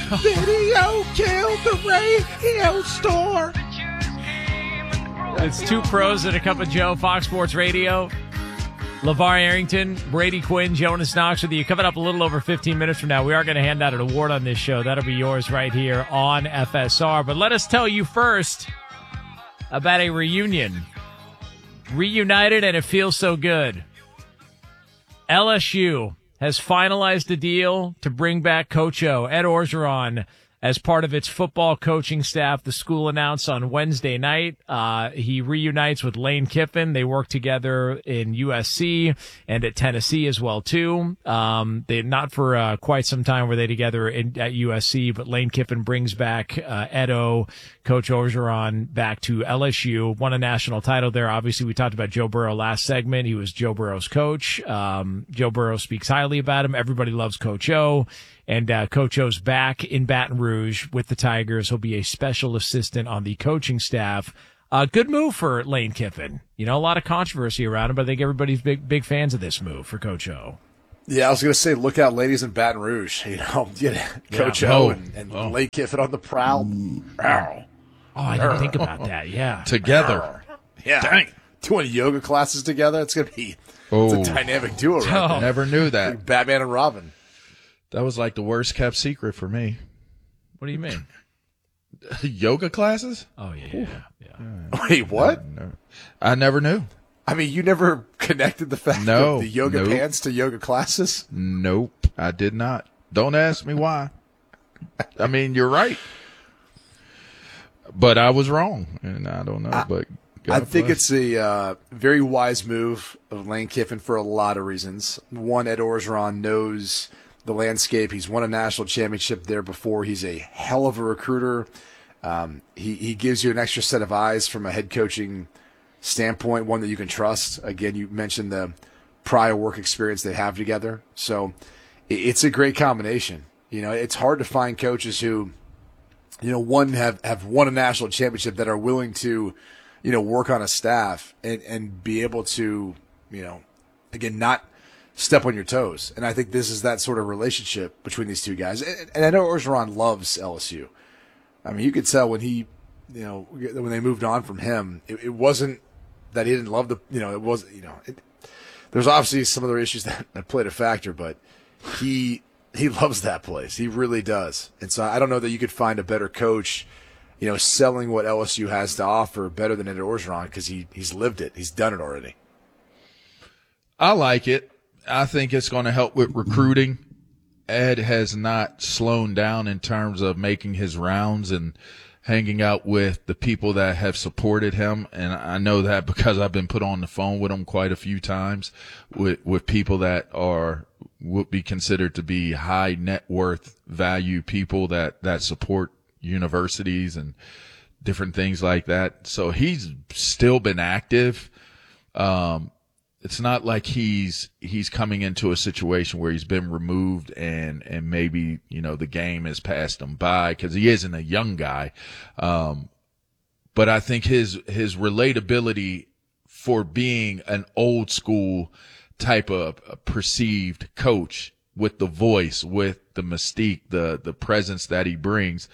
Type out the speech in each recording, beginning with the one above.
Video killed the radio store. It's Two Pros and a Cup of Joe, Fox Sports Radio. LeVar Arrington, Brady Quinn, Jonas Knox with you. Coming up a little over 15 minutes from now, we are going to hand out an award on this show. That'll be yours right here on FSR. But let us tell you first about a reunion. Reunited, and it feels so good. LSU has finalized a deal to bring back Coach O, Ed Orgeron, as part of its football coaching staff. The school announced on Wednesday night he reunites with Lane Kiffin. They work together in USC and at Tennessee as well, too. They not for quite some time were they together at USC, but Lane Kiffin brings back Ed O, Coach Orgeron, back to LSU. Won a national title there. Obviously, we talked about Joe Burrow last segment. He was Joe Burrow's coach. Joe Burrow speaks highly about him. Everybody loves Coach O. And Coach O's back in Baton Rouge with the Tigers. He'll be a special assistant on the coaching staff. Good move for Lane Kiffin. You know, a lot of controversy around him, but I think everybody's big fans of this move for Coach O. Yeah, I was going to say, look out, ladies in Baton Rouge. You know, Coach O and Lane Kiffin on the prowl. Oh, I didn't think about that. Yeah, together. Yeah, dang. Doing yoga classes together. It's going to be it's a dynamic duo. Right there. Never knew that. Like Batman and Robin. That was like the worst kept secret for me. What do you mean? Yoga classes? Oh, yeah. Wait, what? I never knew. I mean, you never connected the fact of the yoga pants to yoga classes? Nope, I did not. Don't ask me why. I mean, you're right. But I was wrong, and I don't know. But I think it's a very wise move of Lane Kiffin for a lot of reasons. One, Ed Orgeron knows the landscape. He's won a national championship there before. He's a hell of a recruiter. He gives you an extra set of eyes from a head coaching standpoint, one that you can trust. Again, you mentioned the prior work experience they have together. So it's a great combination. You know, it's hard to find coaches who, you know, have won a national championship that are willing to, you know, work on a staff and be able to, you know, again, not step on your toes. And I think this is that sort of relationship between these two guys. And I know Orgeron loves LSU. I mean, you could tell when he, you know, when they moved on from him, it wasn't that he didn't love the, you know, it was, you know, there's obviously some other issues that played a factor, but he loves that place. He really does. And so I don't know that you could find a better coach, you know, selling what LSU has to offer better than Ed Orgeron, because he's lived it. He's done it already. I like it. I think it's going to help with recruiting. Ed has not slowed down in terms of making his rounds and hanging out with the people that have supported him. And I know that because I've been put on the phone with him quite a few times with people that would be considered to be high net worth value people that support universities and different things like that. So he's still been active. It's not like he's coming into a situation where he's been removed and maybe, you know, the game has passed him by, because he isn't a young guy. But I think his relatability for being an old school type of perceived coach, with the voice, with the mystique, the presence that he brings,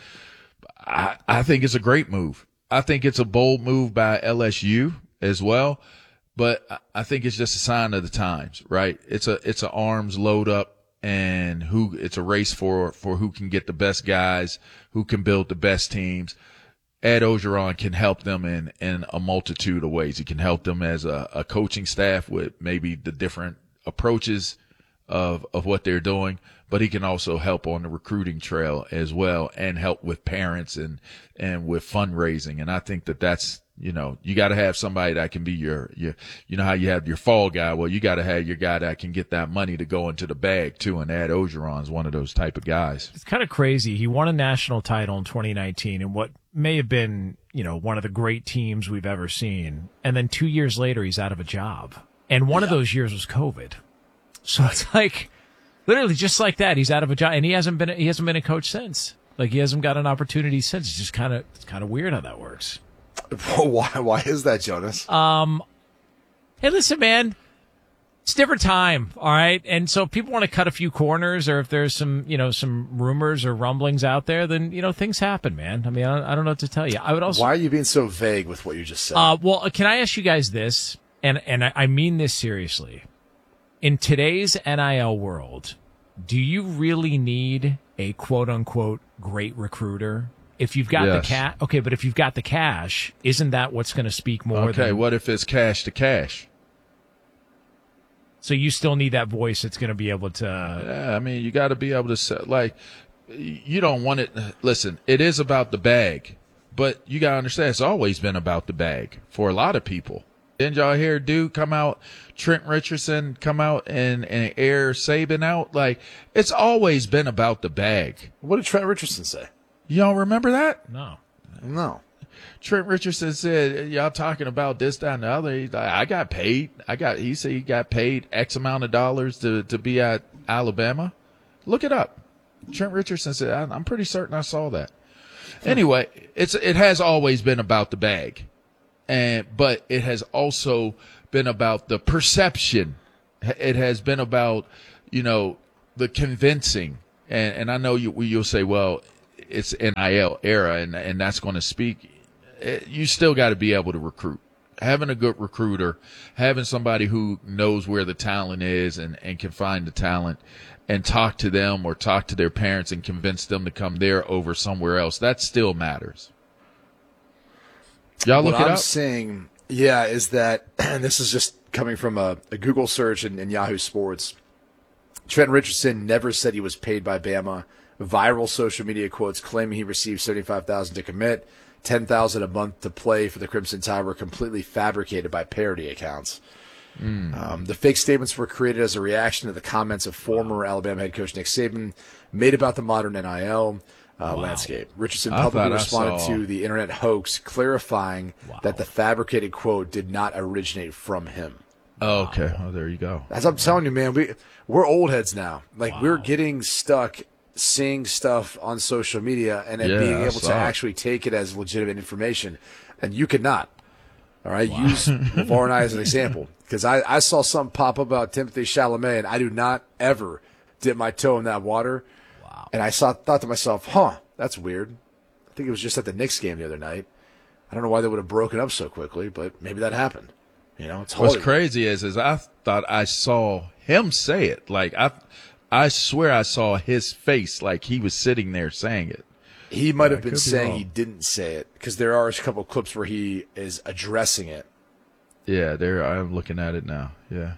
I think it's a great move. I think it's a bold move by LSU as well. But I think it's just a sign of the times, right? It's a arms load up, and it's a race for who can get the best guys, who can build the best teams. Ed Orgeron can help them in a multitude of ways. He can help them as a coaching staff with maybe the different approaches of what they're doing, but he can also help on the recruiting trail as well, and help with parents and with fundraising. And I think that's, you know, you got to have somebody that can be your, you know how you have your fall guy. Well, you got to have your guy that can get that money to go into the bag too. And Ed Orgeron is one of those type of guys. It's kind of crazy. He won a national title in 2019 and what may have been, you know, one of the great teams we've ever seen. And then 2 years later, he's out of a job. And one of those years was COVID. So it's like literally just like that. He's out of a job, and he hasn't been a coach since. Like, he hasn't got an opportunity since. It's just kind of weird how that works. Why is that, Jonas? Hey, listen, man. It's a different time, all right? And so if people want to cut a few corners, or if there's some, some rumors or rumblings out there, then, things happen, man. I mean, I don't know what to tell you. I would also... Why are you being so vague with what you just said? Well, can I ask you guys this? And I mean this seriously. In today's NIL world, do you really need a quote-unquote great recruiter? If you've got the cash... Okay, but if you've got the cash, isn't that what's going to speak more than... Okay, what if it's cash to cash? So you still need that voice that's going to be able to... Yeah, I mean, you got to be able to say, like, you don't want it. Listen, it is about the bag, but you got to understand it's always been about the bag for a lot of people. Didn't y'all hear dude come out, Trent Richardson come out and air Saban out? Like, it's always been about the bag. What did Trent Richardson say? Y'all remember that? No. Trent Richardson said, y'all talking about this, that, and the other. He's like, I got paid. He said he got paid X amount of dollars to be at Alabama. Look it up. Trent Richardson said, I'm pretty certain I saw that. Anyway, it has always been about the bag. But it has also been about the perception. It has been about, the convincing. And I know you'll say, well, it's NIL era and that's going to speak. You still got to be able to recruit. Having a good recruiter, having somebody who knows where the talent is and can find the talent and talk to them or talk to their parents and convince them to come there over somewhere else, that still matters. Y'all look it up? What I'm saying, is that, and this is just coming from a Google search in Yahoo Sports, Trent Richardson never said he was paid by Bama. Viral social media quotes claiming he received $75,000 to commit, $10,000 a month to play for the Crimson Tide were completely fabricated by parody accounts. The fake statements were created as a reaction to the comments of former Alabama head coach Nick Saban made about the modern NIL landscape. Richardson publicly responded to the internet hoax, clarifying that the fabricated quote did not originate from him. Oh, okay. Oh, there you go. As I'm telling you, man, we're old heads now. Like, we're getting stuck seeing stuff on social media and then being able to actually take it as legitimate information. And you could not. All right? Use LeVar and I as an example. Because I saw something pop up about Timothy Chalamet, and I do not ever dip my toe in that water. Wow. And I thought to myself, that's weird. I think it was just at the Knicks game the other night. I don't know why they would have broken up so quickly, but maybe that happened. It's Hollywood. What's crazy is I thought I saw him say it. Like, I swear I saw his face like he was sitting there saying it. He might have been saying he didn't say it because there are a couple of clips where he is addressing it. Yeah, I'm looking at it now. Yeah.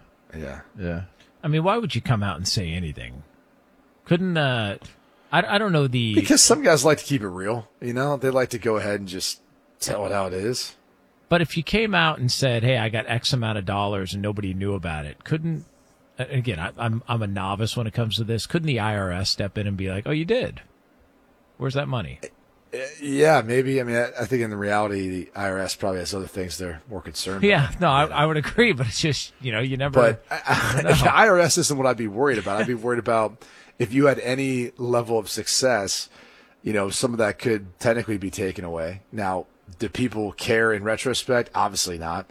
I mean, why would you come out and say anything? Couldn't I don't know because some guys like to keep it real. They like to go ahead and just tell it how it is. But if you came out and said, "Hey, I got X amount of dollars," and nobody knew about it, couldn't? Again, I'm a novice when it comes to this. Couldn't the IRS step in and be like, "Oh, you did? Where's that money?" Yeah, maybe. I mean, I think in the reality, the IRS probably has other things they're more concerned about. Yeah, no, I would agree, but it's just, you never. But the IRS isn't what I'd be worried about. I'd be worried about if you had any level of success, some of that could technically be taken away. Now, do people care in retrospect? Obviously not.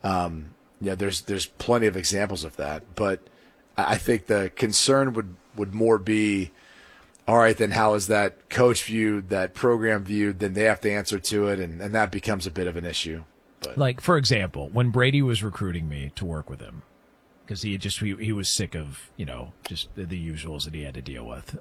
There's plenty of examples of that, but I think the concern would more be, all right, then how is that coach viewed, that program viewed? Then they have to answer to it, and that becomes a bit of an issue. But. Like, for example, when Brady was recruiting me to work with him, because he was sick of, just the usuals that he had to deal with.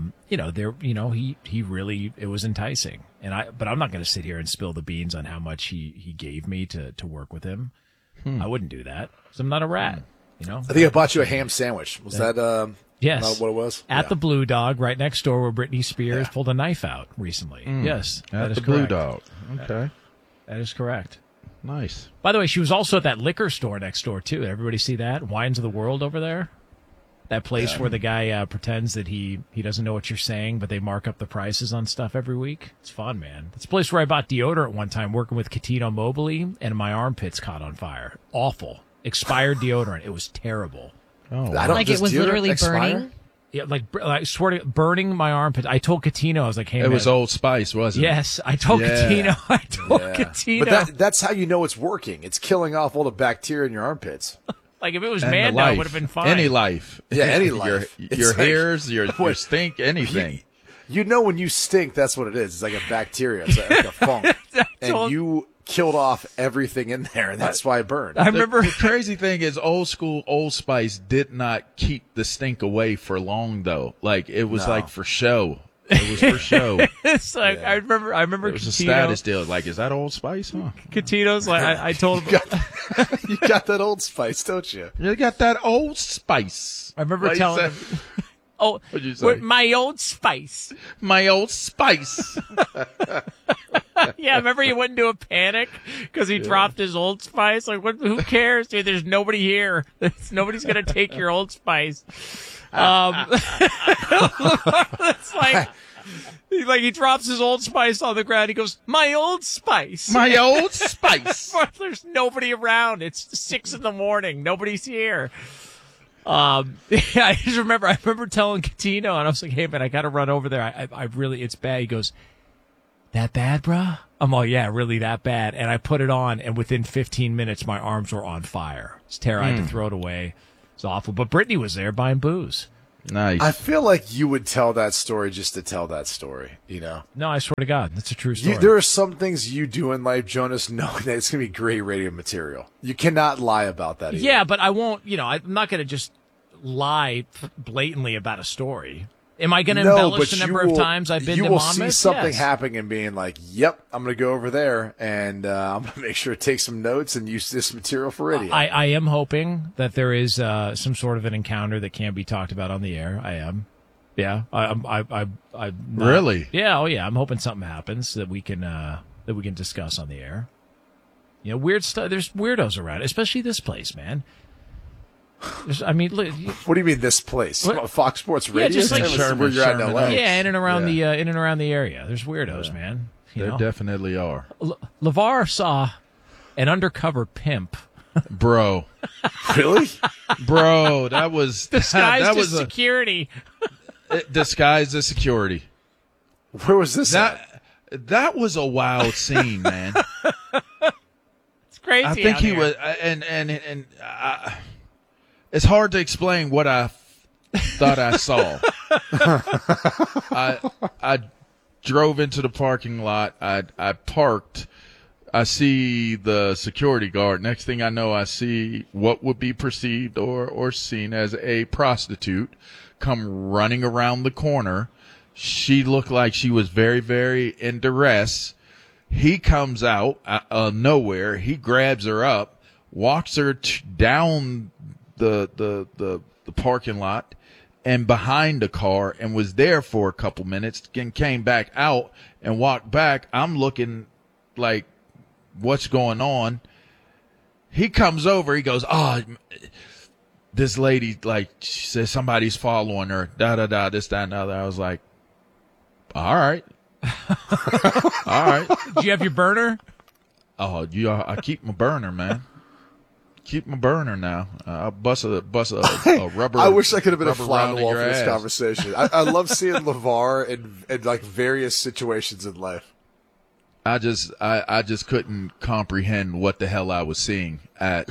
He really, it was enticing. But I'm not going to sit here and spill the beans on how much he gave me to work with him. I wouldn't do that because I'm not a rat, I think I bought you a ham sandwich. Was that yes. Not what it was? At the Blue Dog, right next door where Britney Spears pulled a knife out recently. Yes, that is correct. Blue Dog. Okay. That is correct. Nice. By the way, she was also at that liquor store next door, too. Did everybody see that? Wines of the World over there? That place where the guy pretends that he doesn't know what you're saying, but they mark up the prices on stuff every week. It's fun, man. It's a place where I bought deodorant one time working with Catino Mobley, and my armpits caught on fire. Awful. Expired deodorant. It was terrible. Oh, I don't like it was literally burning? Yeah, I swear to burning my armpit. I told Catino, I was like, hey, man. It was Old Spice, wasn't it? Yes, I told Catino. Catino. But that's how you know it's working. It's killing off all the bacteria in your armpits. Like, if it was And the Mando, it life. would have been fine. Any life. Yeah, any life. Your It's like- hairs, your stink, anything. You know when you stink, that's what it is. It's like a bacteria. It's like a funk. And you killed off everything in there, and that's why it burned. I remember. The crazy thing is old school Old Spice did not keep the stink away for long, though. Like, it was like for show. It was for show. It's like, Yeah. I remember It was a Catino. status deal. Like, is that Old Spice? Huh? Catino's like, I told him. You got that Old Spice, don't you? You got that Old Spice. I remember What you telling say? him. Oh, What'd you say? with my Old Spice. My Old Spice. Yeah, I remember he went into a panic because he dropped his Old Spice. Like, who cares, dude? There's nobody here. Nobody's gonna take your Old Spice. It's like he drops his Old Spice on the ground. He goes, "My Old Spice." My Old Spice. There's nobody around. It's 6 a.m. Nobody's here. Yeah, I remember telling Catino, and I was like, "Hey man, I got to run over there. I really, it's bad." He goes, "That bad, bruh?" I'm all, "Yeah, really that bad." And I put it on, and within 15 minutes, my arms were on fire. It's terrible. I had to throw it away. It's awful. But Brittany was there buying booze. Nice. I feel like you would tell that story just to tell that story, you know? No, I swear to God, that's a true story. There are some things you do in life, Jonas, knowing that it's going to be great radio material. You cannot lie about that either. Yeah, but I won't, I'm not going to just lie blatantly about a story. Am I going to embellish the number of times I've been to You will Monmouth? see something Yes. happening and being like, yep, I'm going to go over there, and I'm going to make sure to take some notes and use this material for radio. I am hoping that there is some sort of an encounter that can be talked about on the air. I am. Yeah. I'm not- Really? Yeah. Oh, yeah. I'm hoping something happens that we can discuss on the air. Weird stuff. There's weirdos around, especially this place, man. Look, What do you mean this place? What? Fox Sports Radio? just like This is Sherman- where you're at in Sherman LA. Oaks. yeah, in and around Yeah. the area. There's weirdos, man. You There know? definitely are. LeVar saw an undercover pimp Bro. Really? Bro, that was disguised that as was security. disguised as security. Where was this at? That was a wild scene, man. It's crazy. I think out he here. was, and it's hard to explain what I thought I saw. I drove into the parking lot. I parked. I see the security guard. Next thing I know, I see what would be perceived or seen as a prostitute come running around the corner. She looked like she was very, very in duress. He comes out nowhere. He grabs her up, walks her down the parking lot and behind the car, and was there for a couple minutes, and came back out and walked back. I'm looking like, what's going on? He comes over. He goes, "Oh, this lady, like, she says somebody's following her. This, that, and the other." I was like, all right. All right. Did you have your burner? Oh, I keep my burner, man. Keep my burner now. I'll bust a rubber. I wish I could have been a rubber fly on round the in wall your for this ass. conversation. I love seeing LeVar in like various situations in life. I just couldn't comprehend what the hell I was seeing at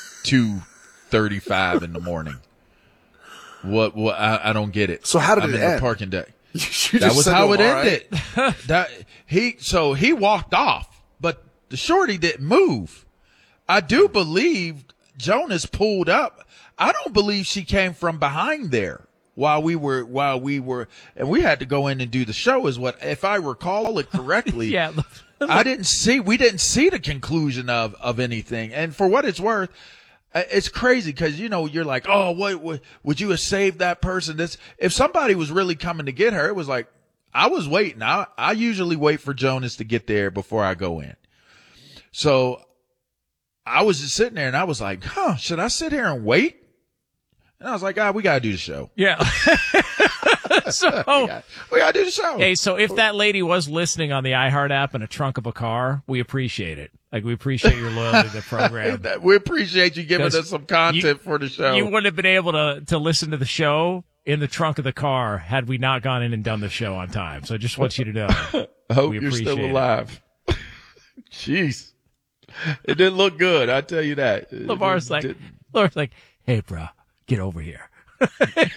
2:35 in the morning. What I don't get it. So how did I'm it in the end? parking deck. You That just was said how it LeVar, right? ended. He walked off, but the shorty didn't move. I do believe Jonas pulled up. I don't believe she came from behind there while we were, and we had to go in and do the show. Is what, if I recall it correctly. Yeah. we didn't see the conclusion of anything. And for what it's worth, it's crazy because, you're like, oh, what would you have saved that person? If somebody was really coming to get her, it was like, I was waiting. I usually wait for Jonas to get there before I go in. So I was just sitting there and I was like, should I sit here and wait? And I was like, we got to do the show. Yeah. So, We got to do the show. hey, so if that lady was listening on the iHeart app in a trunk of a car, we appreciate it. Like, we appreciate your loyalty to the program. We appreciate you giving 'Cause us some content for the show. You wouldn't have been able to listen to the show in the trunk of the car had we not gone in and done the show on time. So I just want you to know. I hope we you're still appreciate it. alive. Jeez. It didn't look good. I tell you that. LeVar's like, Laura's like, hey, bro, get over here. Well,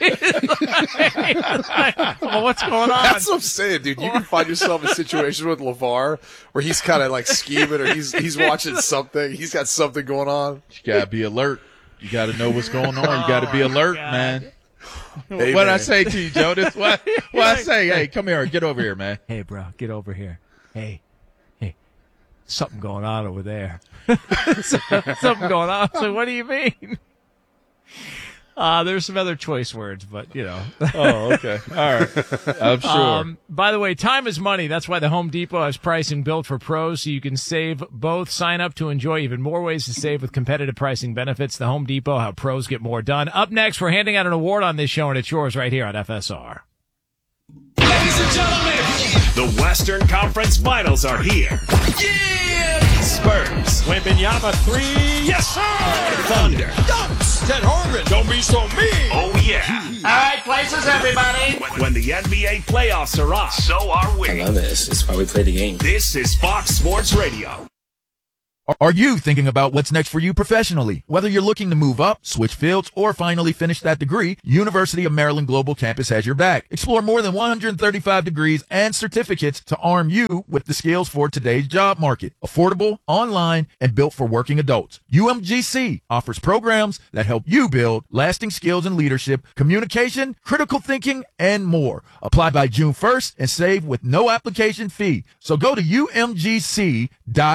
what's going on? That's what I'm saying, dude. You can find yourself in a situation with LeVar where he's kind of like scheming or he's watching something. He's got something going on. You gotta be alert. You gotta know what's going on. You gotta be alert, man. Hey, What man. I say to you, Jonas? What I say? Hey, come here. Get over here, man. Hey, bro, get over here. Hey, something going on over there. Something going on. So what do you mean? There's some other choice words, but you know. Oh, okay. All right. I'm sure. By the way, time is money. That's why the Home Depot has pricing built for pros, so you can save both. Sign up to enjoy even more ways to save with competitive pricing benefits. The Home Depot, how pros get more done. Up next, we're handing out an award on this show, and it's yours right here on FSR. Ladies and gentlemen, the Western Conference Finals are here. Yeah! Spurs. Wembanyama 3. Yes, sir! Thunder. Dunks. Ted Harmon. Don't be so mean. Oh, yeah. All right, places, everybody. When the NBA playoffs are on, so are we. I love it. It's why we play the game. This is Fox Sports Radio. Are you thinking about what's next for you professionally? Whether you're looking to move up, switch fields, or finally finish that degree, University of Maryland Global Campus has your back. Explore more than 135 degrees and certificates to arm you with the skills for today's job market. Affordable, online, and built for working adults. UMGC offers programs that help you build lasting skills in leadership, communication, critical thinking, and more. Apply by June 1st and save with no application fee. So go to umgc.edu.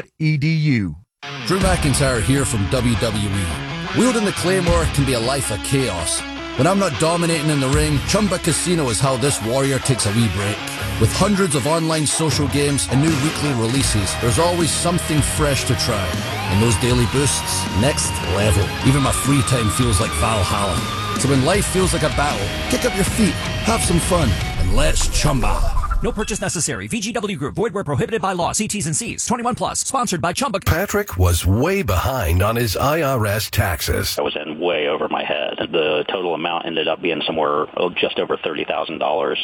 Drew McIntyre here from WWE. Wielding the Claymore can be a life of chaos. When I'm not dominating in the ring, Chumba Casino is how this warrior takes a wee break. With hundreds of online social games and new weekly releases, there's always something fresh to try. And those daily boosts, next level. Even my free time feels like Valhalla. So when life feels like a battle, kick up your feet, have some fun, and let's Chumba. No purchase necessary. VGW Group. Void where prohibited by law. See T's and C's. 21 plus. Sponsored by Chumba. Patrick was way behind on his IRS taxes. I was in way over my head. The total amount ended up being somewhere just over $30,000.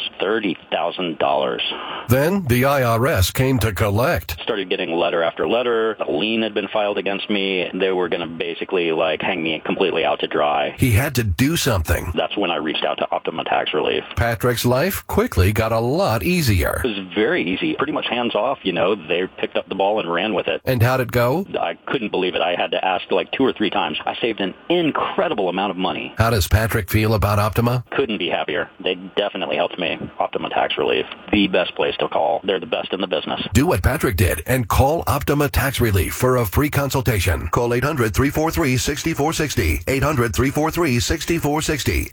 $30,000. Then the IRS came to collect. Started getting letter after letter. A lien had been filed against me. They were going to basically hang me completely out to dry. He had to do something. That's when I reached out to Optima Tax Relief. Patrick's life quickly got a lot easier. It was very easy, pretty much hands off, they picked up the ball and ran with it. And how'd it go? I couldn't believe it. I had to ask 2 or 3 times. I saved an incredible amount of money. How does Patrick feel about Optima? Couldn't be happier. They definitely helped me. Optima Tax Relief, the best place to call. They're the best in the business. Do what Patrick did and call Optima Tax Relief for a free consultation. Call 800-343-6460. 800-343-6460.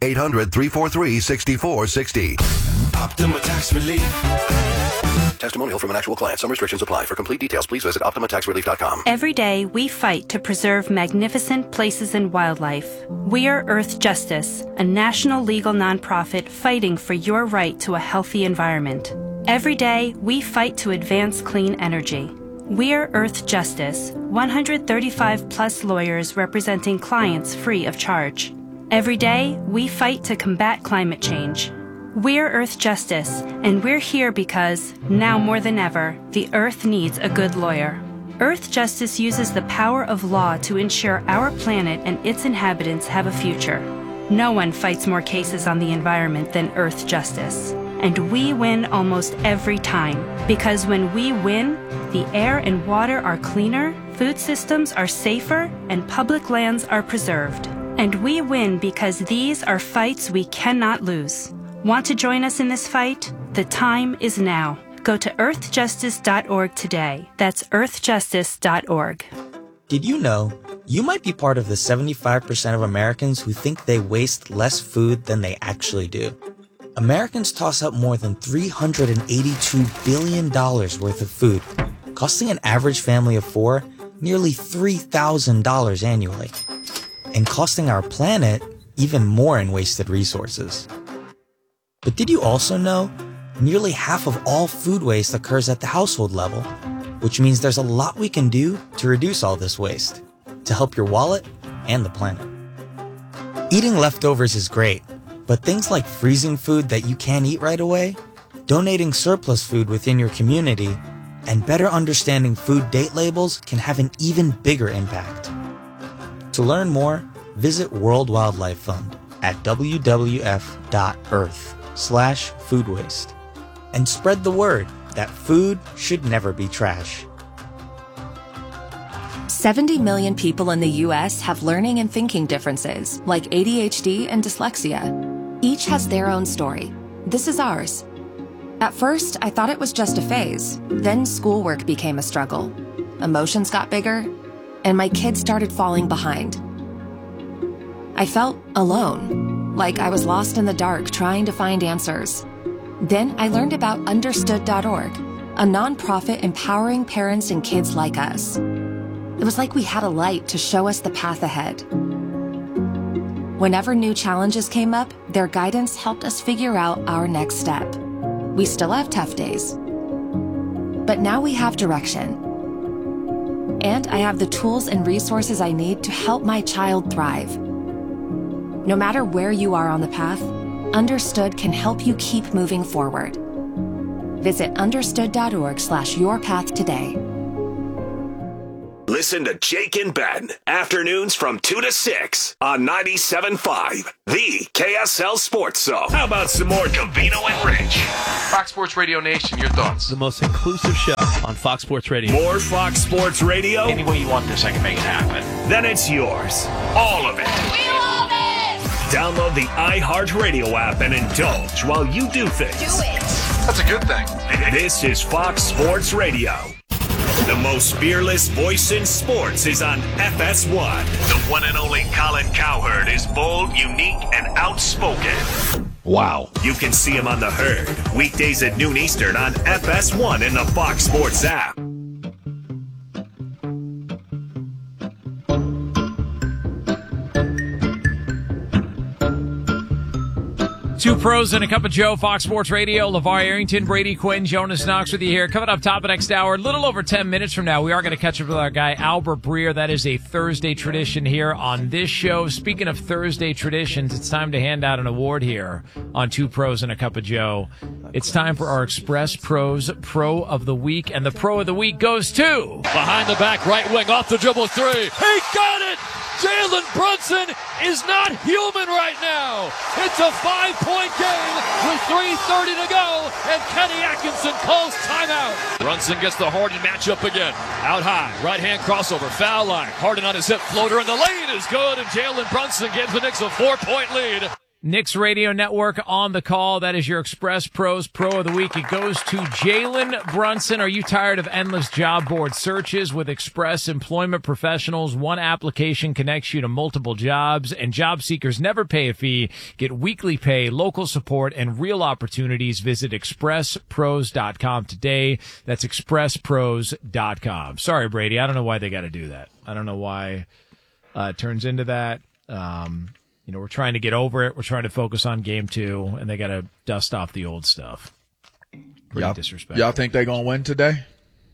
800-343-6460. Optima Tax Relief. Testimonial from an actual client. Some restrictions apply. For complete details, please visit OptimaTaxRelief.com. Every day, we fight to preserve magnificent places and wildlife. We are Earth Justice, a national legal nonprofit fighting for your right to a healthy environment. Every day, we fight to advance clean energy. We are Earth Justice, 135 plus lawyers representing clients free of charge. Every day, we fight to combat climate change. We're Earth Justice, and we're here because, now more than ever, the Earth needs a good lawyer. Earth Justice uses the power of law to ensure our planet and its inhabitants have a future. No one fights more cases on the environment than Earth Justice. And we win almost every time, because when we win, the air and water are cleaner, food systems are safer, and public lands are preserved. And we win because these are fights we cannot lose. Want to join us in this fight? The time is now. Go to earthjustice.org today. That's earthjustice.org. Did you know you might be part of the 75% of Americans who think they waste less food than they actually do? Americans toss out more than $382 billion worth of food, costing an average family of 4 nearly $3,000 annually, and costing our planet even more in wasted resources. But did you also know nearly half of all food waste occurs at the household level, which means there's a lot we can do to reduce all this waste, to help your wallet and the planet. Eating leftovers is great, but things like freezing food that you can't eat right away, donating surplus food within your community, and better understanding food date labels can have an even bigger impact. To learn more, visit World Wildlife Fund at wwf.earth/food waste and spread the word that food should never be trash. 70 million people in the U.S. have learning and thinking differences, like ADHD and dyslexia. Each has their own story. This is ours. At first, I thought it was just a phase. Then schoolwork became a struggle. Emotions got bigger, and my kids started falling behind. I felt alone, like I was lost in the dark trying to find answers. Then I learned about Understood.org, a nonprofit empowering parents and kids like us. It was like we had a light to show us the path ahead. Whenever new challenges came up, their guidance helped us figure out our next step. We still have tough days, but now we have direction. And I have the tools and resources I need to help my child thrive. No matter where you are on the path, Understood can help you keep moving forward. Visit understood.org/yourpath today. Listen to Jake and Ben, afternoons from 2 to 6 on 97.5, the KSL Sports Zone. How about some more Covino and Rich? Fox Sports Radio Nation, your thoughts? The most inclusive show on Fox Sports Radio. More Fox Sports Radio? Any way you want this, I can make it happen. Then it's yours. All of it. We love it! Download the iHeartRadio app and indulge while you do things. Do it! That's a good thing. This is Fox Sports Radio. The most fearless voice in sports is on FS1. The one and only Colin Cowherd is bold, unique, and outspoken. Wow. You can see him on The Herd, weekdays at noon Eastern on FS1 in the Fox Sports app. Two pros and a cup of Joe, Fox Sports Radio. LeVar Arrington, Brady Quinn, Jonas Knox with you here. Coming up top of next hour, a little over 10 minutes from now, we are going to catch up with our guy, Albert Breer. That is a Thursday tradition here on this show. Speaking of Thursday traditions, it's time to hand out an award here on Two Pros and a Cup of Joe. It's time for our Express Pros Pro of the Week, and the Pro of the Week goes to... Behind the back, right wing, off the dribble three. He got it! Jalen Brunson is not human right now. It's a 5-point game with 3:30 to go, and Kenny Atkinson calls timeout. Brunson gets the Harden matchup again. Out high, right-hand crossover, foul line. Harden on his hip floater, and the lane is good, and Jalen Brunson gives the Knicks a 4-point lead. Knicks Radio Network on the call. That is your Express Pros Pro of the Week. It goes to Jalen Brunson. Are you tired of endless job board searches? With Express Employment Professionals, one application connects you to multiple jobs, and job seekers never pay a fee. Get weekly pay, local support, and real opportunities. Visit expresspros.com today. That's expresspros.com. Sorry, Brady. I don't know why they got to do that. I don't know why it turns into that. You know, we're trying to get over it. We're trying to focus on game 2, and they got to dust off the old stuff. Pretty disrespectful. Y'all think they're going to win today?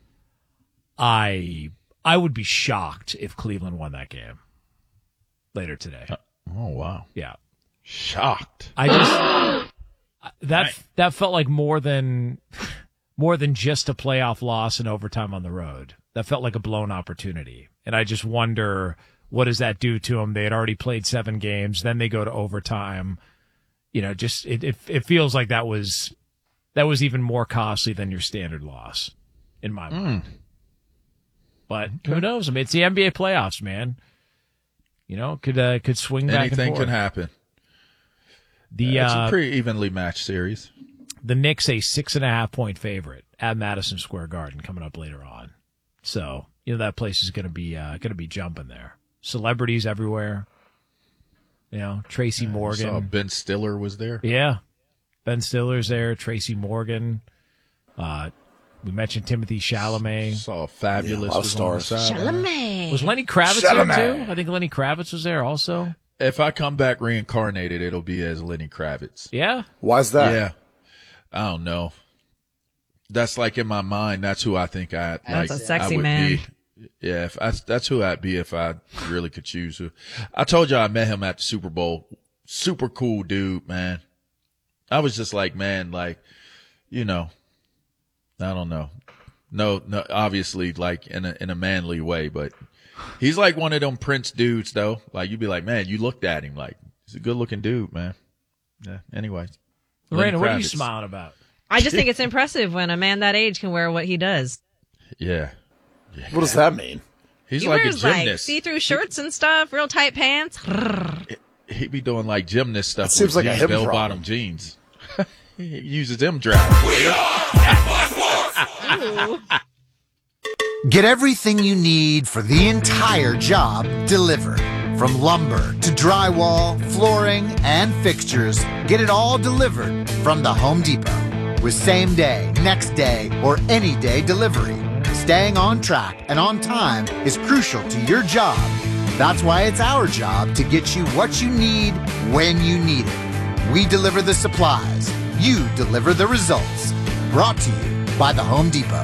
I would be shocked if Cleveland won that game later today. Oh, wow. Yeah. Shocked. That felt like more than just a playoff loss in overtime on the road. That felt like a blown opportunity. And I just wonder, what does that do to them? They had already played 7 games. Then they go to overtime. You know, just it feels like that was even more costly than your standard loss in my mind. But who knows? I mean, it's the NBA playoffs, man. You know, could swing back and forth. Anything can happen. It's a pretty evenly matched series. The Knicks, a 6.5-point favorite at Madison Square Garden, coming up later on. So, you know, that place is going to be jumping there. Celebrities everywhere. You know, Tracy Morgan. I saw Ben Stiller was there. Yeah. Ben Stiller's there. Tracy Morgan. We mentioned Timothy Chalamet. Saw Fabulous. Yeah, stars. Chalamet. Was Lenny Kravitz there too? I think Lenny Kravitz was there also. If I come back reincarnated, it'll be as Lenny Kravitz. Yeah? Why's that? Yeah. I don't know. That's like in my mind. That's who I think That's a sexy man. Be. Yeah, that's who I'd be if I really could choose. I told you I met him at the Super Bowl. Super cool dude, man. I was just like, man, like, you know, I don't know. No, obviously, like in a manly way, but he's like one of them Prince dudes, though. Like, you'd be like, man, you looked at him like, he's a good-looking dude, man. Yeah, anyways. Lorena, what are you smiling about? I just think it's impressive when a man that age can wear what he does. Yeah. What does that mean? He's he like a wears gymnast. like see-through shirts and stuff, real tight pants. He'd be doing like gymnast stuff. That seems like a hip problem. Bell-bottom jeans. He uses them drag. Get everything you need for the entire job delivered. From lumber to drywall, flooring, and fixtures, get it all delivered from the Home Depot. With same day, next day, or any day delivery. Staying on track and on time is crucial to your job. That's why it's our job to get you what you need when you need it. We deliver the supplies. You deliver the results. Brought to you by the Home Depot.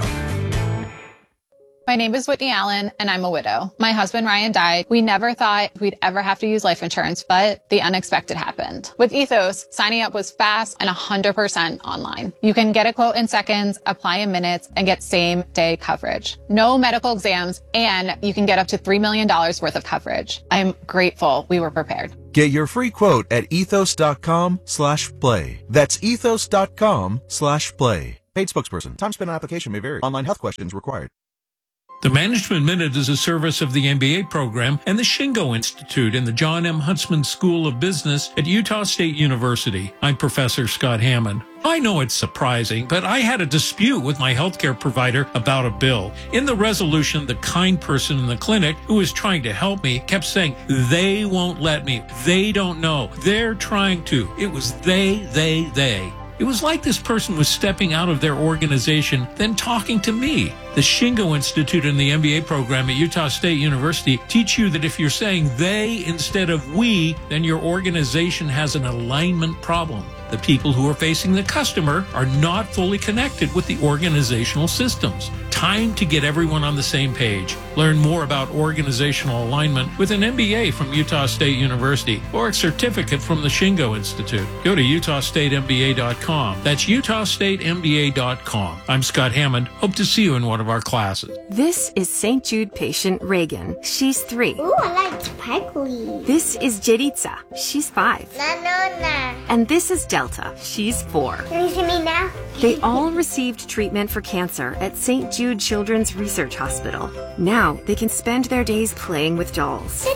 My name is Whitney Allen, and I'm a widow. My husband, Ryan, died. We never thought we'd ever have to use life insurance, but the unexpected happened. With Ethos, signing up was fast and 100% online. You can get a quote in seconds, apply in minutes, and get same-day coverage. No medical exams, and you can get up to $3 million worth of coverage. I'm grateful we were prepared. Get your free quote at ethos.com/play. That's ethos.com/play. Paid spokesperson. Time spent on application may vary. Online health questions required. The Management Minute is a service of the MBA program and the Shingo Institute in the John M. Huntsman School of Business at Utah State University. I'm Professor Scott Hammond. I know it's surprising, but I had a dispute with my healthcare provider about a bill. In the resolution, the kind person in the clinic who was trying to help me kept saying, they won't let me. They don't know. They're trying to. It was they. It was like this person was stepping out of their organization, then talking to me. The Shingo Institute and the MBA program at Utah State University teach you that if you're saying they instead of we, then your organization has an alignment problem. The people who are facing the customer are not fully connected with the organizational systems. Time to get everyone on the same page. Learn more about organizational alignment with an MBA from Utah State University or a certificate from the Shingo Institute. Go to utahstatemba.com. That's utahstatemba.com. I'm Scott Hammond. Hope to see you in one of our classes. This is St. Jude patient Reagan. She's 3. Ooh, I like sparkly. This is Jeritza. She's 5. Na. And this is Delta. She's 4. Can you see me now? They all received treatment for cancer at St. Jude Children's Research Hospital. Now they can spend their days playing with dolls,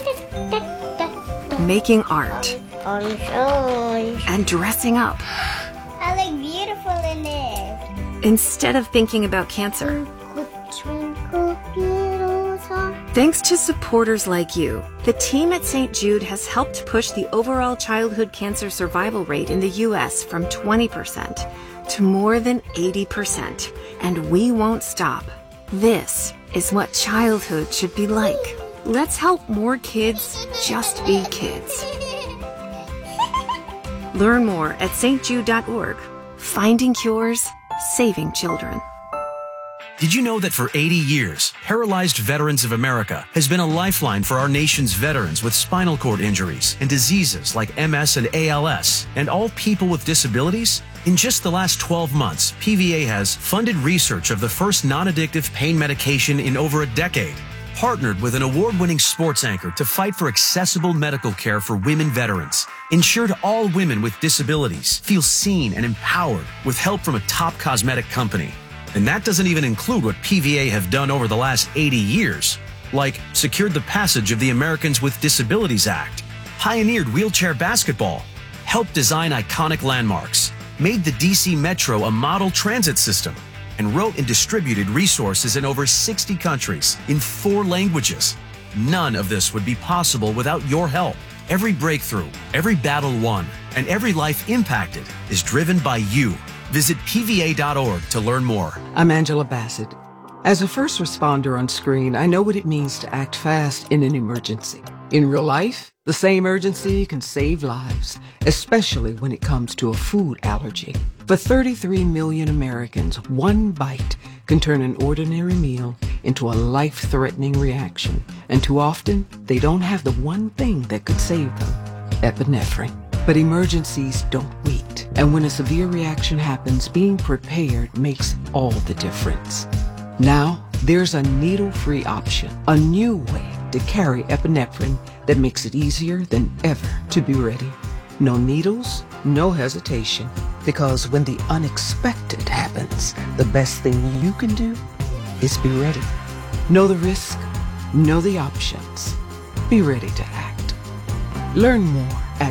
making art, and dressing up. I look beautiful in this. Instead of thinking about cancer. Thanks to supporters like you, the team at St. Jude has helped push the overall childhood cancer survival rate in the U.S. from 20% to more than 80%. And we won't stop. This is what childhood should be like. Let's help more kids just be kids. Learn more at stjude.org. Finding cures, saving children. Did you know that for 80 years, Paralyzed Veterans of America has been a lifeline for our nation's veterans with spinal cord injuries and diseases like MS and ALS, and all people with disabilities? In just the last 12 months, PVA has funded research of the first non-addictive pain medication in over a decade, partnered with an award-winning sports anchor to fight for accessible medical care for women veterans, ensured all women with disabilities feel seen and empowered with help from a top cosmetic company. And that doesn't even include what PVA have done over the last 80 years, like secured the passage of the Americans with Disabilities Act, pioneered wheelchair basketball, helped design iconic landmarks, made the DC Metro a model transit system, and wrote and distributed resources in over 60 countries in 4 languages. None of this would be possible without your help. Every breakthrough, every battle won, and every life impacted is driven by you. Visit PVA.org to learn more. I'm Angela Bassett. As a first responder on screen, I know what it means to act fast in an emergency. In real life, the same urgency can save lives, especially when it comes to a food allergy. For 33 million Americans, one bite can turn an ordinary meal into a life-threatening reaction. And too often, they don't have the one thing that could save them, epinephrine. But emergencies don't wait. And when a severe reaction happens, being prepared makes all the difference. Now, there's a needle-free option, a new way to carry epinephrine that makes it easier than ever to be ready. No needles, no hesitation, because when the unexpected happens, the best thing you can do is be ready. Know the risk, know the options. Be ready to act. Learn more at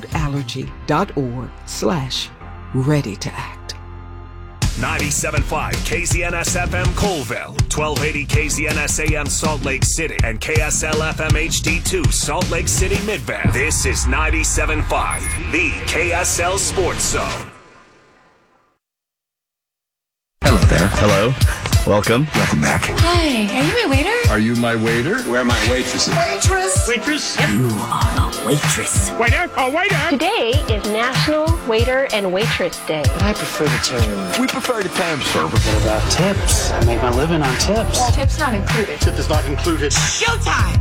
foodallergy.org/ready to act. 97.5 KZNS FM Colville, 1280 KZNS AM Salt Lake City, and KSL FM HD2 Salt Lake City Midvale. This is 97.5, the KSL Sports Zone. Hello there. Hello. Welcome. Welcome back. Hi, are you my waiter? Are you my waiter? Where are my waitresses? Waitress! Waitress? You are a waitress. Waiter? Oh, waiter! Today is National Waiter and Waitress Day. I prefer the term. We prefer the term, sir. What about tips? I make my living on tips. Well, tips not included. Tip is not included. Showtime!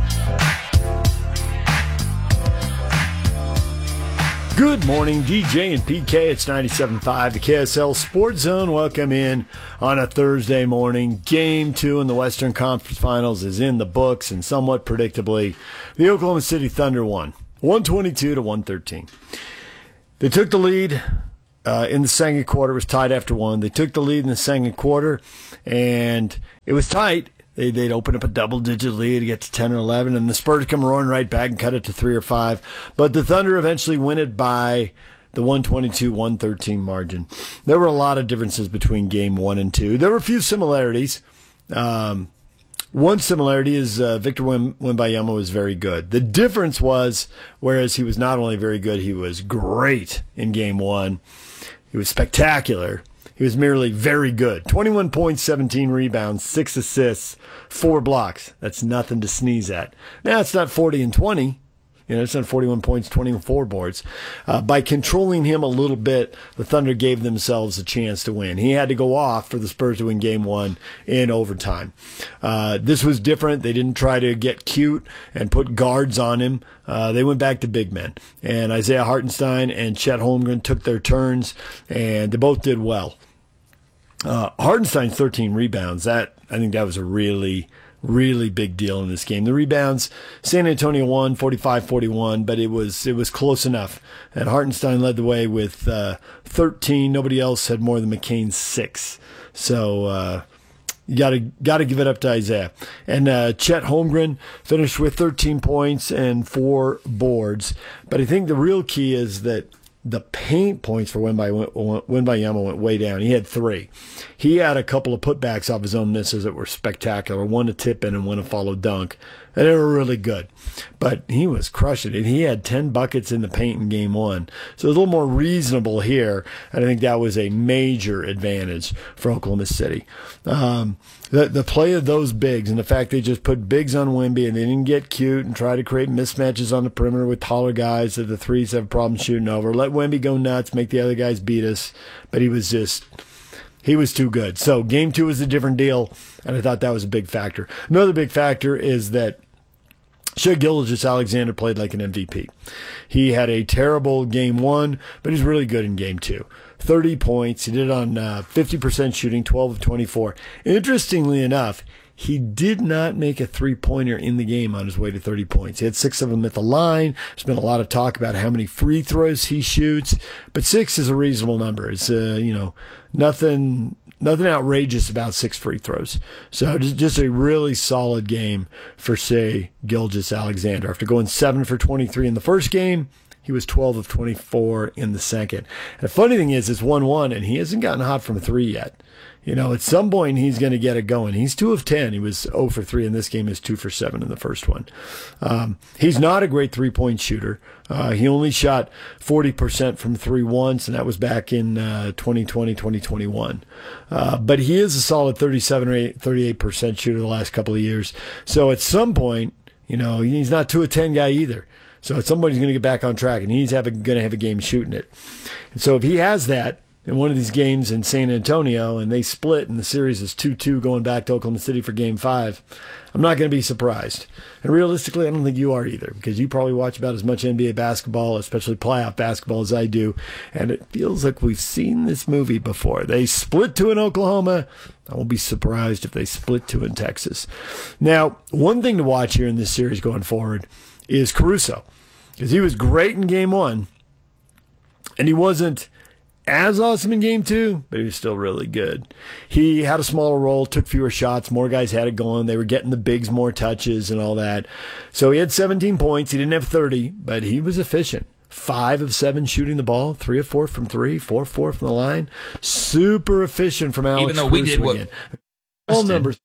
Good morning, DJ and PK. It's 97.5, the KSL Sports Zone. Welcome in on a Thursday morning. Game 2 in the Western Conference Finals is in the books, and somewhat predictably, the Oklahoma City Thunder won, 122-113. They took the lead in the second quarter. It was tied after one. They took the lead in the second quarter, and it was tight. They'd open up a double-digit lead to get to 10 or 11, and the Spurs come roaring right back and cut it to 3 or 5. But the Thunder eventually win it by the 122-113 margin. There were a lot of differences between Game 1 and 2. There were a few similarities. One similarity is Victor Wembanyama was very good. The difference was, whereas he was not only very good, he was great in Game 1. He was spectacular. He was merely very good. 21 points, 17 rebounds, 6 assists, 4 blocks. That's nothing to sneeze at. Now, it's not 40 and 20. It's not 41 points, 24 boards. By controlling him a little bit, the Thunder gave themselves a chance to win. He had to go off for the Spurs to win Game 1 in overtime. This was different. They didn't try to get cute and put guards on him. They went back to big men. And Isaiah Hartenstein and Chet Holmgren took their turns, and they both did well. Hartenstein's 13 rebounds, I think that was a really big deal in this game. The rebounds, San Antonio won 45-41, but it was close enough. And Hartenstein led the way with 13. Nobody else had more than McCain's 6. So you gotta give it up to Isaiah. And Chet Holmgren finished with 13 points and 4 boards. But I think the real key is that the paint points for Wembanyama went way down. He had 3. He had a couple of putbacks off his own misses that were spectacular. One a tip in and one a follow dunk. And they were really good. But he was crushing it. He had 10 buckets in the paint in Game 1. So it was a little more reasonable here. And I think that was a major advantage for Oklahoma City. The play of those bigs and the fact they just put bigs on Wemby and they didn't get cute and try to create mismatches on the perimeter with taller guys that the threes have problems shooting over. Let Wemby go nuts, make the other guys beat us. But he was too good. So Game 2 was a different deal, and I thought that was a big factor. Another big factor is that Shai Gilgeous-Alexander played like an MVP. He had a terrible Game 1, but he's really good in Game 2. 30 points. He did it on 50% shooting, 12 of 24. Interestingly enough, he did not make a three-pointer in the game on his way to 30 points. He had 6 of them at the line. There's been a lot of talk about how many free throws he shoots, but 6 is a reasonable number. It's nothing outrageous about 6 free throws. So just a really solid game for Shai Gilgeous-Alexander. After going 7 for 23 in the first game, he was 12 of 24 in the second. And the funny thing is, it's 1-1, and he hasn't gotten hot from 3 yet. At some point, he's going to get it going. He's 2 of 10. He was 0 for 3 in this game. He was 2 for 7 in the first one. He's not a great three-point shooter. He only shot 40% from 3 once, and that was back in 2020, 2021. But he is a solid 37 or 38% shooter the last couple of years. So at some point, he's not 2 of 10 guy either. So at some point, he's going to get back on track, and he's going to have a game shooting it. And so if he has that, in one of these games in San Antonio and they split and the series is 2-2 going back to Oklahoma City for Game 5, I'm not going to be surprised. And realistically, I don't think you are either, because you probably watch about as much NBA basketball, especially playoff basketball, as I do. And it feels like we've seen this movie before. They split 2 in Oklahoma. I won't be surprised if they split 2 in Texas. Now, one thing to watch here in this series going forward is Caruso, because he was great in Game 1, and he wasn't as awesome in Game 2, but he was still really good. He had a smaller role, took fewer shots, more guys had it going. They were getting the bigs more touches and all that. So he had 17 points. He didn't have 30, but he was efficient. 5 of 7 shooting the ball, 3 of 4 from 3, 4 of 4 from the line. Super efficient from Alex. Even though we did what all numbers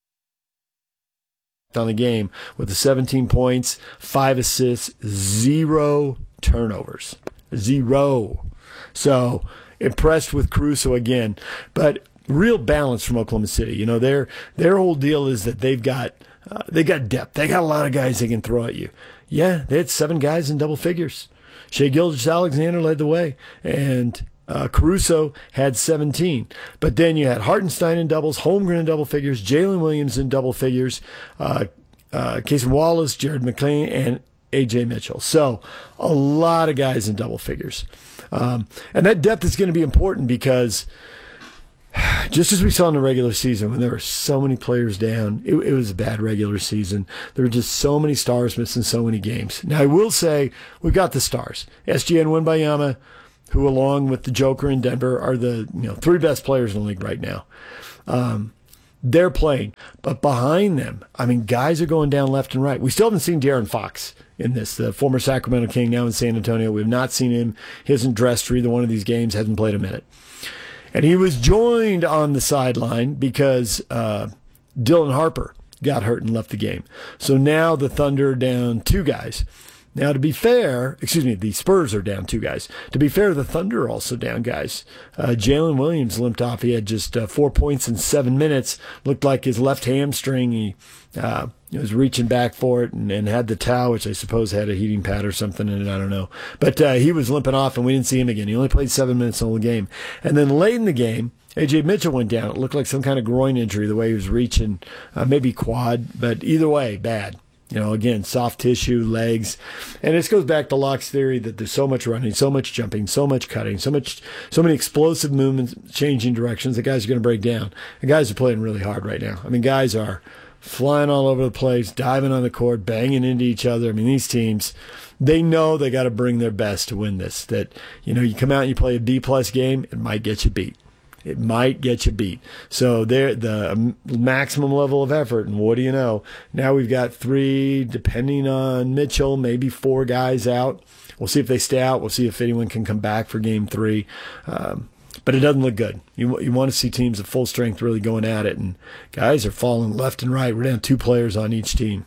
on the game with the 17 points, 5 assists, 0 turnovers. 0. So impressed with Caruso again, but real balance from Oklahoma City. You know, their whole deal is that they got depth. They got a lot of guys they can throw at you. Yeah, they had 7 guys in double figures. Shai Gilgeous-Alexander led the way, and Caruso had 17. But then you had Hartenstein in doubles, Holmgren in double figures, Jalen Williams in double figures, Casey Wallace, Jared McLean, and A.J. Mitchell. So a lot of guys in double figures. And that depth is going to be important because just as we saw in the regular season, when there were so many players down, it was a bad regular season. There were just so many stars missing so many games. Now, I will say we've got the stars. SGA and Wembanyama, who along with the Joker in Denver are the 3 best players in the league right now. They're playing. But behind them, I mean, guys are going down left and right. We still haven't seen De'Aaron Fox in this, the former Sacramento King, now in San Antonio. We have not seen him. He hasn't dressed for either one of these games, hasn't played a minute. And he was joined on the sideline because Dylan Harper got hurt and left the game. So now the Thunder are down 2 guys. Now, to be fair, the Spurs are down 2 guys. To be fair, the Thunder are also down guys. Jalen Williams limped off. He had just 4 points in 7 minutes. Looked like his left hamstring. He was reaching back for it and had the towel, which I suppose had a heating pad or something in it. I don't know. But he was limping off, and we didn't see him again. He only played 7 minutes the whole game. And then late in the game, A.J. Mitchell went down. It looked like some kind of groin injury, the way he was reaching, maybe quad. But either way, bad. Again, soft tissue, legs. And this goes back to Locke's theory that there's so much running, so much jumping, so much cutting, so many explosive movements, changing directions that guys are going to break down. And guys are playing really hard right now. I mean, guys are flying all over the place, diving on the court, banging into each other. I mean, these teams, they know they got to bring their best to win this. That, you come out and you play a B-plus game, it might get you beat. It might get you beat. So they're the maximum level of effort. And what do you know? Now we've got 3, depending on Mitchell, maybe 4 guys out. We'll see if they stay out. We'll see if anyone can come back for Game 3. But it doesn't look good. You want to see teams at full strength really going at it. And guys are falling left and right. We're down 2 players on each team.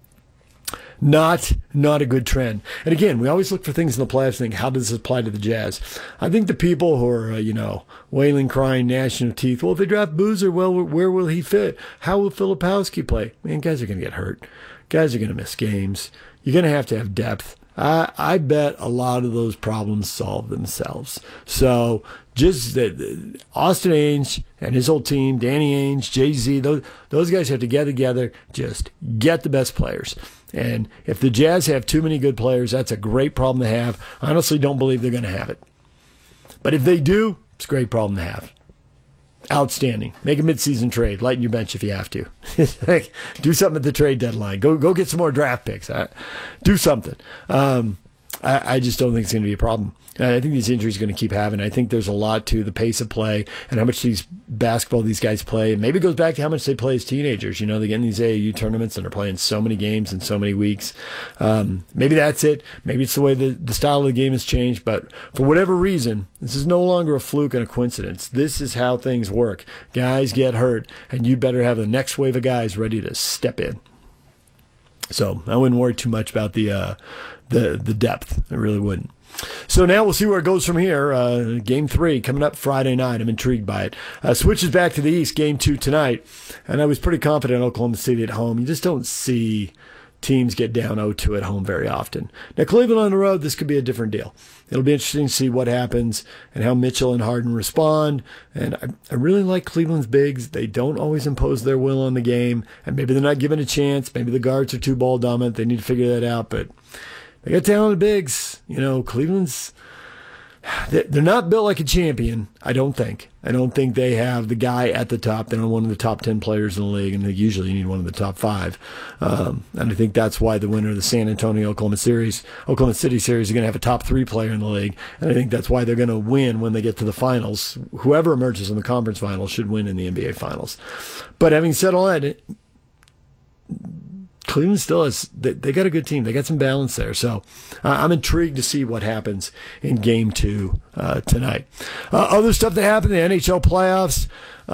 Not a good trend. And again, we always look for things in the playoffs and think, how does this apply to the Jazz? I think the people who are, wailing, crying, gnashing of teeth, well, if they draft Boozer, well, where will he fit? How will Filipowski play? Man, guys are going to get hurt. Guys are going to miss games. You're going to have depth. I bet a lot of those problems solve themselves. So just Austin Ainge and his whole team, Danny Ainge, Jay-Z, those guys have to get together, just get the best players. And if the Jazz have too many good players, that's a great problem to have. I honestly don't believe they're going to have it. But if they do, it's a great problem to have. Outstanding. Make a midseason trade. Lighten your bench if you have to. Do something at the trade deadline. Go get some more draft picks. Do something. I just don't think it's going to be a problem. I think these injuries are going to keep happening. I think there's a lot to the pace of play and how much these guys play. And maybe it goes back to how much they play as teenagers. They get in these AAU tournaments and are playing so many games in so many weeks. Maybe that's it. Maybe it's the way the style of the game has changed. But for whatever reason, this is no longer a fluke and a coincidence. This is how things work. Guys get hurt, and you better have the next wave of guys ready to step in. So I wouldn't worry too much about the depth. I really wouldn't. So now we'll see where it goes from here. Game 3 coming up Friday night. I'm intrigued by it. Switches back to the East, Game 2 tonight. And I was pretty confident in Oklahoma City at home. You just don't see teams get down 0-2 at home very often. Now, Cleveland on the road, this could be a different deal. It'll be interesting to see what happens and how Mitchell and Harden respond. And I really like Cleveland's bigs. They don't always impose their will on the game, and maybe they're not given a chance. Maybe the guards are too ball dominant. They need to figure that out, but they got talented bigs. Cleveland's... They're not built like a champion, I don't think. I don't think they have the guy at the top. They're not one of the top 10 players in the league, and they usually need one of the top 5. And I think that's why the winner of the San Antonio-Oklahoma City series is going to have a top 3 player in the league. And I think that's why they're going to win when they get to the finals. Whoever emerges in the conference finals should win in the NBA finals. But having said all that, Cleveland still has, they got a good team. They got some balance there. So I'm intrigued to see what happens in Game 2 tonight. Other stuff that happened in the NHL playoffs,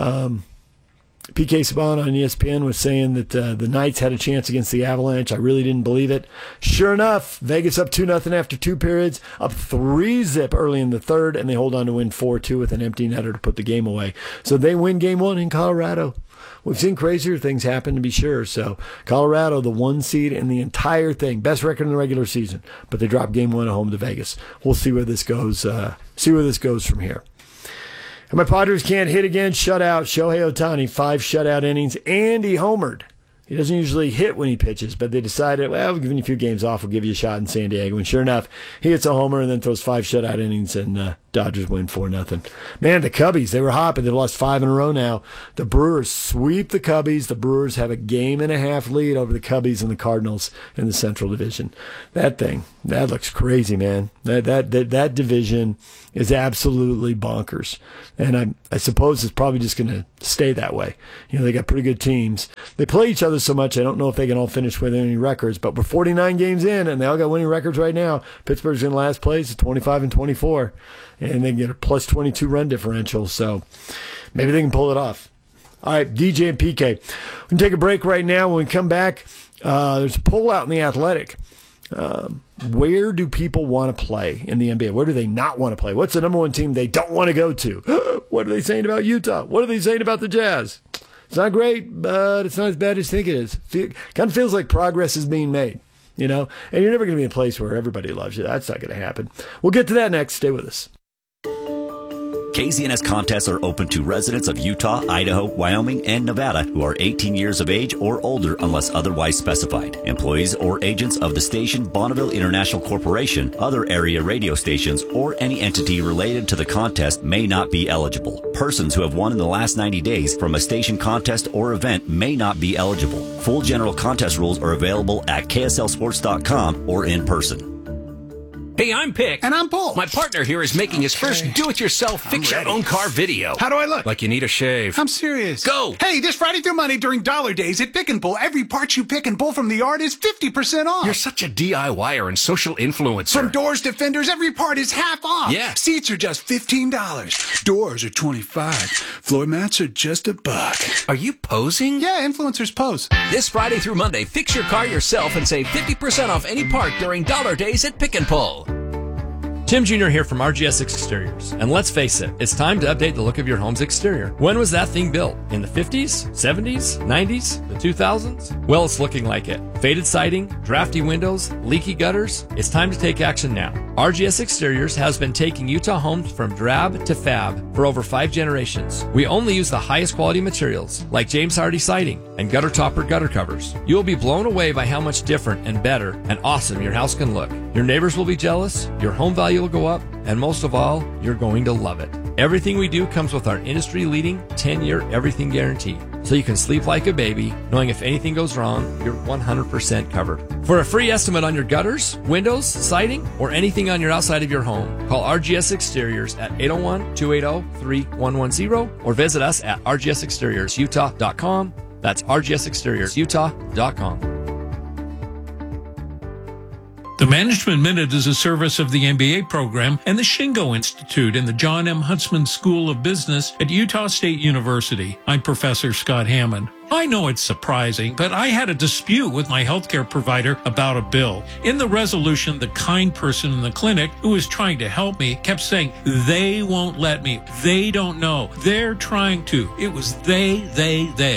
PK Subban on ESPN was saying that the Knights had a chance against the Avalanche. I really didn't believe it. Sure enough, Vegas up 2-0 after 2 periods, up 3-0 early in the third, and they hold on to win 4-2 with an empty netter to put the game away. So they win Game 1 in Colorado. We've seen crazier things happen, to be sure. So Colorado, the 1 seed in the entire thing, best record in the regular season, but they dropped Game 1 at home to Vegas. We'll see where this goes. From here. And my Padres can't hit again. Shutout. Shohei Ohtani, 5 shutout innings, and he homered. He doesn't usually hit when he pitches, but they decided, well, we're giving you a few games off. We'll give you a shot in San Diego. And sure enough, he hits a homer and then throws 5 shutout innings, and Dodgers win 4-0. Man, the Cubbies, they were hot, but they've lost 5 in a row now. The Brewers sweep the Cubbies. The Brewers have a 1.5 game lead over the Cubbies and the Cardinals in the Central Division. That looks crazy, man. That division is absolutely bonkers. And I suppose it's probably just going to stay that way. They got pretty good teams. They play each other so much, I don't know if they can all finish with any records, but we're 49 games in, and they all got winning records right now. Pittsburgh's in last place at 25-24, and they get a plus 22 run differential, so maybe they can pull it off. All right, DJ and PK. We can take a break right now. When we come back, there's a poll out in The Athletic. Where do people want to play in the NBA? Where do they not want to play? What's the number 1 team they don't want to go to? What are they saying about Utah? What are they saying about the Jazz? It's not great, but it's not as bad as you think it is. Kind of feels like progress is being made, and you're never going to be in a place where everybody loves you. That's not going to happen. We'll get to that next. Stay with us. KZNS contests are open to residents of Utah, Idaho, Wyoming, and Nevada who are 18 years of age or older unless otherwise specified. Employees or agents of the station Bonneville International Corporation, other area radio stations, or any entity related to the contest may not be eligible. Persons who have won in the last 90 days from a station contest or event may not be eligible. Full general contest rules are available at KSLSports.com or in person. Hey, I'm Pick. And I'm Paul. My partner here is making his first do-it-yourself fix-your-own-car video. How do I look? Like you need a shave. I'm serious. Go! Hey, this Friday through Monday during Dollar Days at Pick and Pull, every part you pick and pull from the yard is 50% off. You're such a DIYer and social influencer. From doors to fenders, every part is half off. Yeah. Seats are just $15. Doors are $25. Floor mats are just $1. Are you posing? Yeah, influencers pose. This Friday through Monday, fix your car yourself and save 50% off any part during Dollar Days at Pick and Pull. Tim Jr. here from RGS Exteriors. And let's face it, it's time to update the look of your home's exterior. When was that thing built? In the 50s, 70s, 90s, the 2000s? Well, it's looking like it. Faded siding, drafty windows, leaky gutters. It's time to take action now. RGS Exteriors has been taking Utah homes from drab to fab for over 5 generations. We only use the highest quality materials, like James Hardy siding and gutter topper gutter covers. You will be blown away by how much different and better and awesome your house can look. Your neighbors will be jealous, your home value will go up, and most of all, you're going to love it. Everything we do comes with our industry-leading 10-year everything guarantee, so you can sleep like a baby, knowing if anything goes wrong, you're 100% covered. For a free estimate on your gutters, windows, siding, or anything on your outside of your home, call RGS Exteriors at 801-280-3110 or visit us at rgsexteriorsutah.com. That's rgsexteriorsutah.com. The Management Minute is a service of the MBA program and the Shingo Institute in the John M. Huntsman School of Business at Utah State University. I'm Professor Scott Hammond. I know it's surprising, but I had a dispute with my healthcare provider about a bill. In the resolution, the kind person in the clinic who was trying to help me kept saying, they won't let me. They don't know. They're trying to. It was they.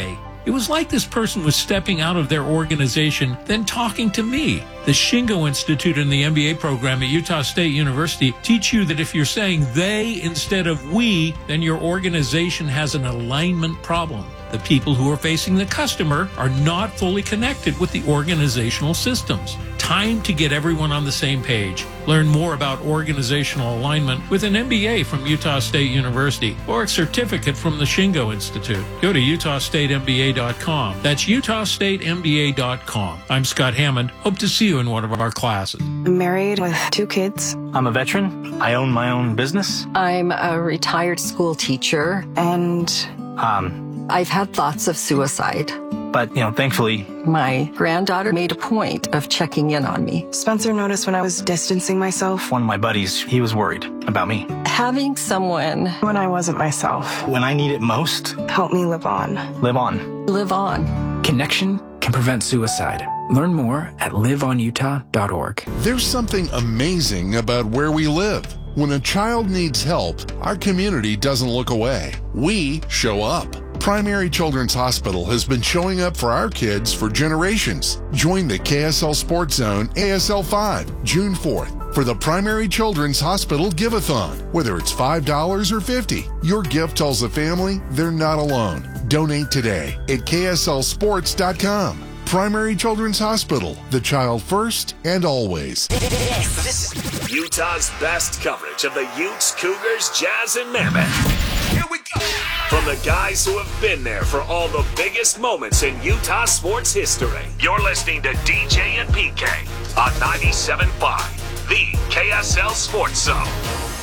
It was like this person was stepping out of their organization, then talking to me. The Shingo Institute and the MBA program at Utah State University teach you that if you're saying they instead of we, then your organization has an alignment problem. The people who are facing the customer are not fully connected with the organizational systems. Time to get everyone on the same page. Learn more about organizational alignment with an MBA from Utah State University or a certificate from the Shingo Institute. Go to utahstatemba.com. That's utahstatemba.com. I'm Scott Hammond. Hope to see you in one of our classes. I'm married with 2 kids. I'm a veteran. I own my own business. I'm a retired school teacher, and I've had thoughts of suicide. But, thankfully, my granddaughter made a point of checking in on me. Spencer noticed when I was distancing myself. One of my buddies, he was worried about me. Having someone when I wasn't myself. When I need it most. Help me live on. Live on. Live on. Connection can prevent suicide. Learn more at liveonutah.org. There's something amazing about where we live. When a child needs help, our community doesn't look away. We show up. Primary Children's Hospital has been showing up for our kids for generations. Join the KSL Sports Zone ASL 5, June 4th, for the Primary Children's Hospital Give-a-thon. Whether it's $5 or $50, your gift tells the family they're not alone. Donate today at kslsports.com. Primary Children's Hospital, the child first and always. This is Utah's best coverage of the Utes, Cougars, Jazz, and Mammoth. Here we go. From the guys who have been there for all the biggest moments in Utah sports history. You're listening to DJ and PK on 97.5, the KSL Sports Zone.